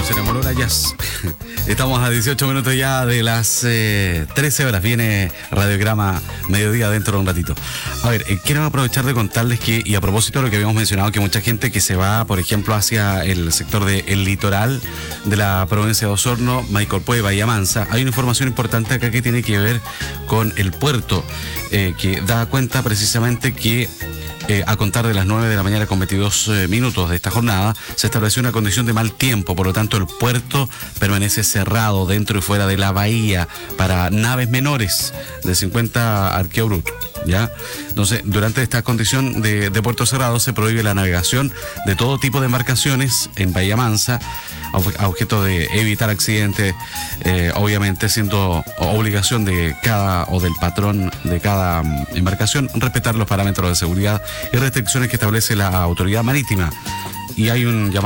Bueno, se enamoró la jazz. Estamos a 18 minutos ya de las 13 horas. Viene Radiograma Mediodía dentro de un ratito. A ver, quiero aprovechar de contarles que, y a propósito de lo que habíamos mencionado, que mucha gente que se va, por ejemplo, hacia el sector del litoral de la provincia de Osorno, Maicorpó y Bahía Mansa, hay una información importante acá que tiene que ver con el puerto, que da cuenta precisamente que a contar de las 9 de la mañana con 22 minutos de esta jornada, se estableció una condición de mal tiempo, por lo tanto el puerto permanece cerrado dentro y fuera de la bahía para naves menores de 50 arqueo bruto, ¿ya? Entonces, durante esta condición de puerto cerrado se prohíbe la navegación de todo tipo de embarcaciones en Bahía Mansa, a objeto de evitar accidentes, obviamente siendo obligación de cada o del patrón de cada embarcación respetar los parámetros de seguridad y restricciones que establece la autoridad marítima. Y hay un llamado